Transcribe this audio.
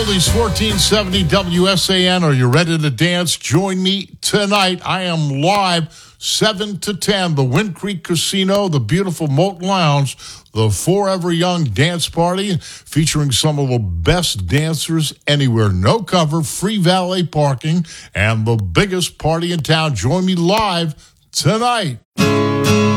Oldies 1470 WSAN. Are you ready to dance? Join me tonight. I am live 7 to 10. The Wind Creek Casino, the beautiful Moat Lounge, the Forever Young Dance Party, featuring some of the best dancers anywhere. No cover, free valet parking, and the biggest party in town. Join me live tonight.